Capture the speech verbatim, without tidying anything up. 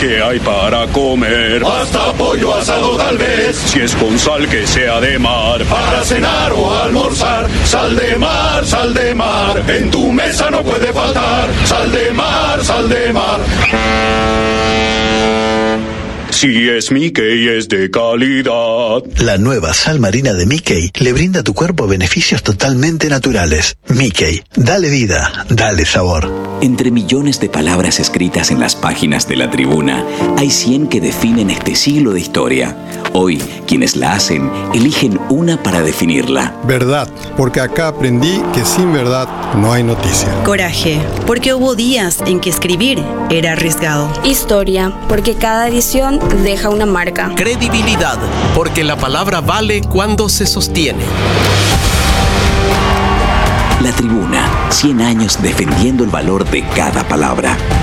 ¿qué hay para comer? Hasta pollo asado tal vez. Si es con sal, que sea de mar. Para cenar o almorzar, sal de mar, sal de mar. En tu mesa no puede faltar. Sal de mar, sal de mar. Si es Mickey, es de calidad. La nueva sal marina de Mickey le brinda a tu cuerpo beneficios totalmente naturales. Mickey, dale vida, dale sabor. Entre millones de palabras escritas en las páginas de La Tribuna, hay cien que definen este siglo de historia. Hoy, quienes la hacen, eligen una para definirla. Verdad, porque acá aprendí que sin verdad no hay noticia. Coraje, porque hubo días en que escribir era arriesgado. Historia, porque cada edición deja una marca. Credibilidad, porque la palabra vale cuando se sostiene. La Tribuna, cien años defendiendo el valor de cada palabra.